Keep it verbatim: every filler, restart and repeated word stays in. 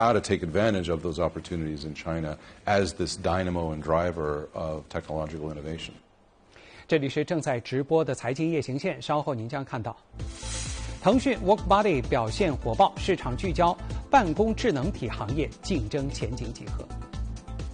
how to take advantage of those opportunities in China as this dynamo and driver of technological innovation. 这里是正在直播的财经夜行线，稍后您将看到，腾讯 WorkBuddy 表现火爆，市场聚焦办公智能体行业竞争前景几何。